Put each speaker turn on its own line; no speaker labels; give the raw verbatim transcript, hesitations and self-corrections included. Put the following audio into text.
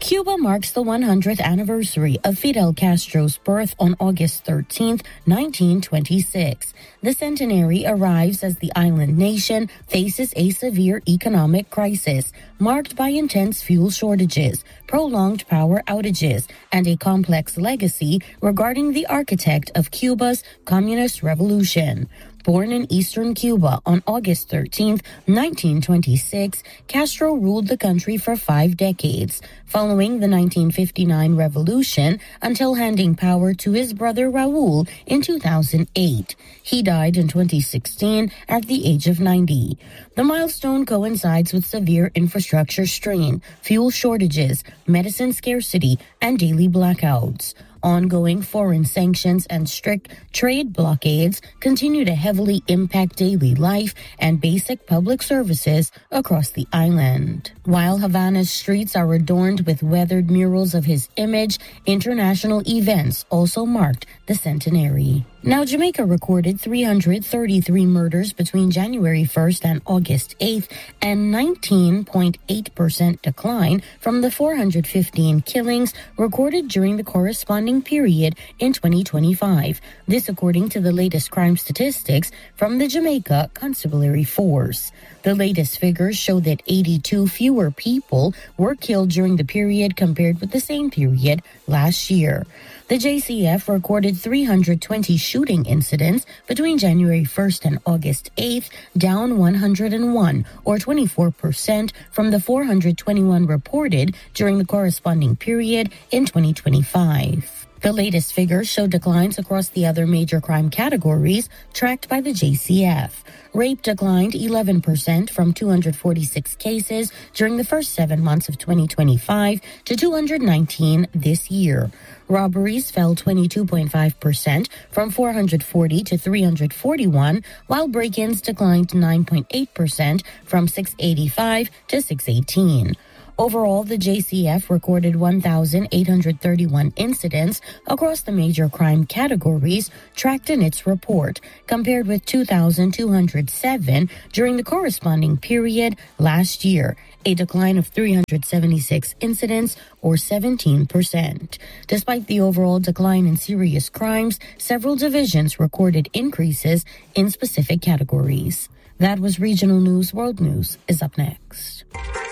Cuba marks the one hundredth anniversary of Fidel Castro's birth on August thirteenth, nineteen twenty-six. The centenary arrives as the island nation faces a severe economic crisis marked by intense fuel shortages, prolonged power outages, and a complex legacy regarding the architect of Cuba's communist revolution. Born in eastern Cuba on August thirteenth, nineteen twenty-six, Castro ruled the country for five decades, following the nineteen fifty-nine revolution until handing power to his brother Raul in two thousand eight. He died in twenty sixteen at the age of ninety. The milestone coincides with severe infrastructure strain, fuel shortages, medicine scarcity, and daily blackouts. Ongoing foreign sanctions and strict trade blockades continue to heavily impact daily life and basic public services across the island. While Havana's streets are adorned with weathered murals of his image, international events also marked the centenary. Now, Jamaica recorded three hundred thirty-three murders between January first and August eighth, and nineteen point eight percent decline from the four hundred fifteen killings recorded during the corresponding period in twenty twenty-five. This according to the latest crime statistics from the Jamaica Constabulary Force. The latest figures show that eighty-two fewer people were killed during the period compared with the same period last year. The J C F recorded three hundred twenty shooting incidents between January first and August eighth, down one hundred one, or twenty-four percent from the four hundred twenty-one reported during the corresponding period in twenty twenty-five. The latest figures show declines across the other major crime categories tracked by the J C F. Rape declined eleven percent from two hundred forty-six cases during the first seven months of twenty twenty-five to two hundred nineteen this year. Robberies fell twenty-two point five percent from four hundred forty to three hundred forty-one, while break-ins declined nine point eight percent from six hundred eighty-five to six hundred eighteen. Overall, the J C F recorded one thousand eight hundred thirty-one incidents across the major crime categories tracked in its report, compared with two thousand two hundred seven during the corresponding period last year, a decline of three hundred seventy-six incidents, or seventeen percent. Despite the overall decline in serious crimes, several divisions recorded increases in specific categories. That was Regional News. World News is up next.